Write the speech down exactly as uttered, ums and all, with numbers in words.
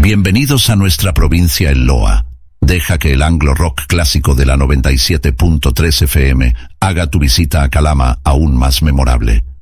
Bienvenidos a nuestra provincia El Loa. Deja que el anglo rock clásico de la noventa y siete punto tres F M haga tu visita a Calama aún más memorable.